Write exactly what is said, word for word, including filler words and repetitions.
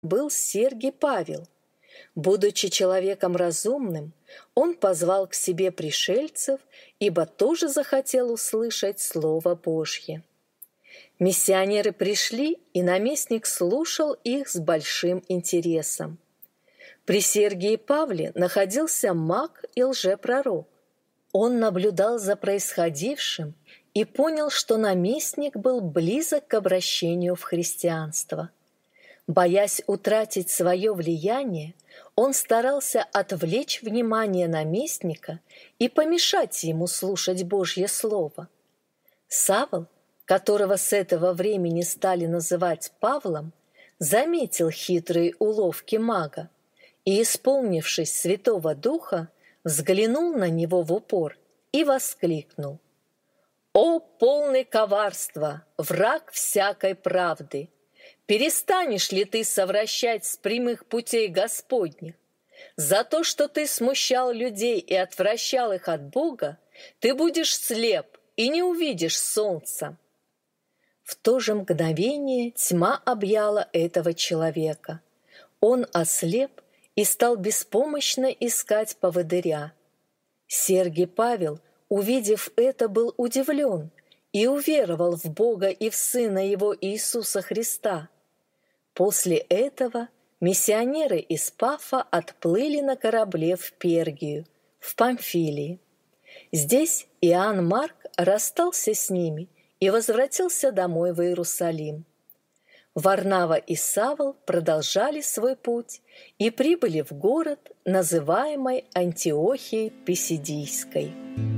был Сергий Павел. Будучи человеком разумным, он позвал к себе пришельцев, ибо тоже захотел услышать Слово Божье. Миссионеры пришли, и наместник слушал их с большим интересом. При Сергии Павле находился маг и лжепророк. Он наблюдал за происходившим и понял, что наместник был близок к обращению в христианство. Боясь утратить свое влияние, он старался отвлечь внимание наместника и помешать ему слушать Божье Слово. Савл, которого с этого времени стали называть Павлом, заметил хитрые уловки мага и, исполнившись Святого Духа, взглянул на него в упор и воскликнул: «О, полный коварства, враг всякой правды! Перестанешь ли ты совращать с прямых путей Господних? За то, что ты смущал людей и отвращал их от Бога, ты будешь слеп и не увидишь солнца». В то же мгновение тьма объяла этого человека. Он ослеп и стал беспомощно искать поводыря. Сергий Павел, увидев это, был удивлен и уверовал в Бога и в Сына Его Иисуса Христа. После этого миссионеры из Пафа отплыли на корабле в Пергию, в Памфилии. Здесь Иоанн Марк расстался с ними и возвратился домой в Иерусалим. Варнава и Савл продолжали свой путь и прибыли в город, называемый Антиохией Писидийской.